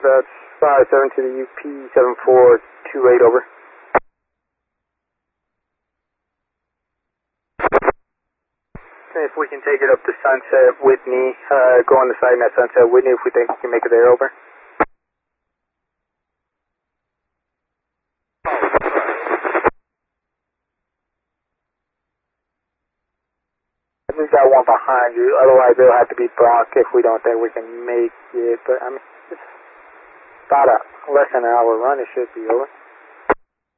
That's 57 to the UP 7428, over. If we can take it up to Sunset Whitney, go on the side at Sunset Whitney if we think we can make it there, over. I just got one behind you, otherwise it'll have to be Brock if we don't think we can make it, but I mean, it's about less than an hour run, it should be, over.